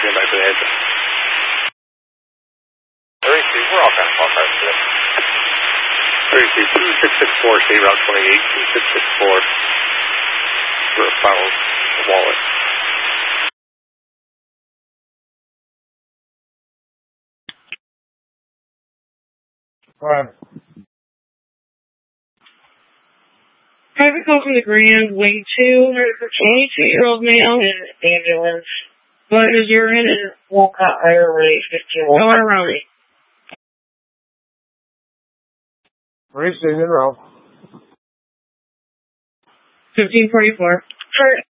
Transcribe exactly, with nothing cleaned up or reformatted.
stand by for the heads up. thirty-two, we're all kind of call cars today. thirty-two, two six six four, State Route twenty-eight, two six six four. For a final wallet. Right. Private call from the Grand, Wing two, for twenty-two-year-old male in ambulance. Blood in his urine and Walcott higher rate, fifteen-one. Go around me. Three, six in a row. fifteen forty-four.